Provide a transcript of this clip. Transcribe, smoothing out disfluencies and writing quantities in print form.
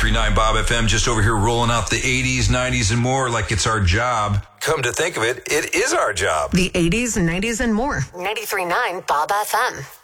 93.9 Bob FM, just over here rolling out the 80s, 90s, and more like it's our job. Come to think of it, it is our job. The 80s, 90s, and more. 93.9 Bob FM.